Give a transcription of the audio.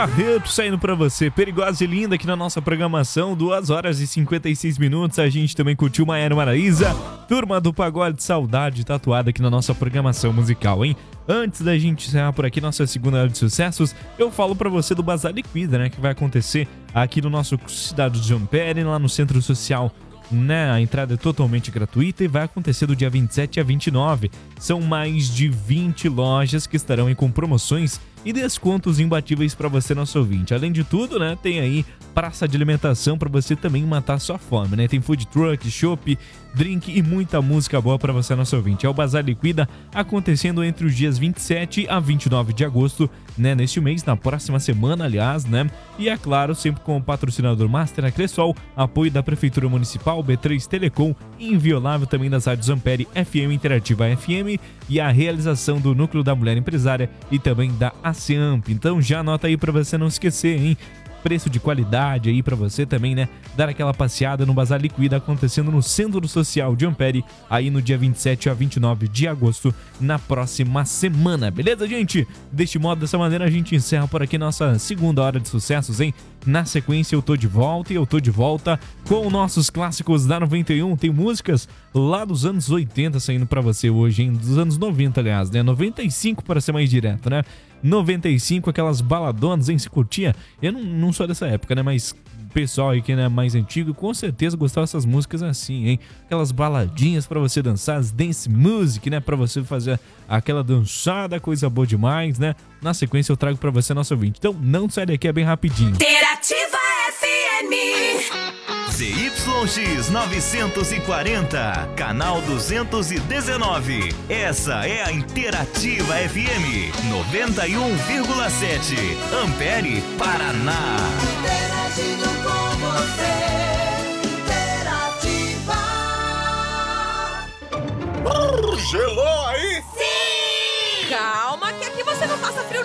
Barreto saindo pra você, Perigosa e Linda aqui na nossa programação, 2 horas e 56 minutos. A gente também curtiu Maiara Maraíza, Turma do Pagode, Saudade Tatuada aqui na nossa programação musical, hein? Antes da gente encerrar por aqui nossa segunda hora de sucessos, eu falo pra você do Bazar Liquida, né? Que vai acontecer aqui no nosso Cidade de Ampere, lá no Centro Social, né? A entrada é totalmente gratuita e vai acontecer do dia 27 a 29. São mais de 20 lojas que estarão com promoções e descontos imbatíveis para você, nosso ouvinte. Além de tudo, né, tem aí praça de alimentação para você também matar sua fome, né? Tem food truck, chopp, drink e muita música boa para você, nosso ouvinte. É o Bazar Liquida acontecendo entre os dias 27 a 29 de agosto, né, neste mês, na próxima semana, aliás, né? E é claro, sempre com o patrocinador Master, a Cressol, apoio da Prefeitura Municipal, B3 Telecom, inviolável também das rádios Ampere, FM Interativa FM e a realização do Núcleo da Mulher Empresária e também da ASEAMP. Então já anota aí para você não esquecer, hein? Preço de qualidade aí pra você também, né? Dar aquela passeada no Bazar Liquida acontecendo no Centro Social de Ampere, aí no dia 27 a 29 de agosto, na próxima semana, beleza, gente? Deste modo, dessa maneira, a gente encerra por aqui nossa segunda hora de sucessos, hein? Na sequência, eu tô de volta e eu tô de volta com nossos clássicos da 91. Tem músicas lá dos anos 80 saindo pra você hoje, hein? Dos anos 90, aliás, né? 95 para ser mais direto, né? 95, aquelas baladonas, hein? Se curtia? Eu não sou dessa época, né? Mas o pessoal aí que é mais antigo, com certeza gostava dessas músicas assim, hein? Aquelas baladinhas pra você dançar, as dance music, né? Pra você fazer aquela dançada, coisa boa demais, né? Na sequência eu trago pra você, nosso ouvinte. Então não sai daqui, é bem rapidinho. Interativa FM. ZYX 940, canal 219. Essa é a Interativa FM 91,7, Ampere, Paraná. Interagindo com você, Interativa. Gelou aí? Sim! Calma que aqui você não passa frio